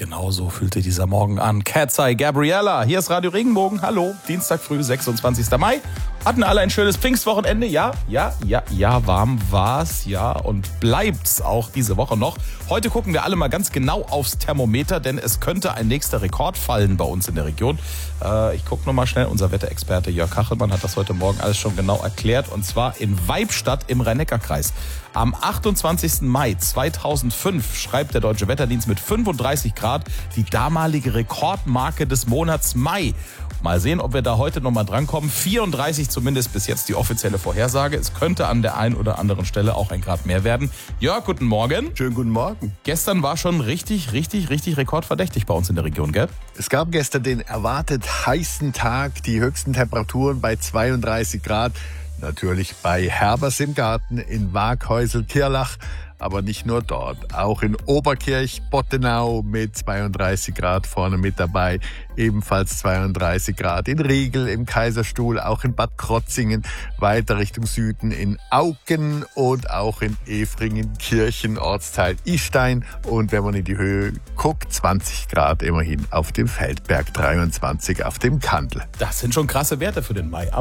Genau so fühlte dieser Morgen an. Cat's Eye Gabriella, hier ist Radio Regenbogen. Hallo, Dienstag früh, 26. Mai. Hatten alle ein schönes Pfingstwochenende? Ja, warm war's, ja, und bleibt's auch diese Woche noch. Heute gucken wir alle mal ganz genau aufs Thermometer, denn es könnte ein nächster Rekord fallen bei uns in der Region. Ich gucke nochmal schnell, unser Wetterexperte Jörg Kachelmann hat das heute Morgen alles schon genau erklärt, und zwar in Weibstadt im Rhein-Neckar-Kreis. Am 28. Mai 2005 schreibt der Deutsche Wetterdienst mit 35 Grad die damalige Rekordmarke des Monats Mai. Mal sehen, ob wir da heute nochmal drankommen. 34 zumindest bis jetzt die offizielle Vorhersage. Es könnte an der einen oder anderen Stelle auch ein Grad mehr werden. Jörg, guten Morgen. Schönen guten Morgen. Gestern war schon richtig rekordverdächtig bei uns in der Region, gell? Es gab gestern den erwartet heißen Tag, die höchsten Temperaturen bei 32 Grad. Natürlich bei Herbers im Garten in Waaghäusel-Kirlach. Aber nicht nur dort, auch in Oberkirch-Bottenau mit 32 Grad vorne mit dabei, ebenfalls 32 Grad in Riegel, im Kaiserstuhl, auch in Bad Krotzingen, weiter Richtung Süden in Auken und auch in Efringen-Kirchen, Ortsteil Istein. Und wenn man in die Höhe guckt, 20 Grad immerhin auf dem Feldberg, 23 auf dem Kandel. Das sind schon krasse Werte für den Mai.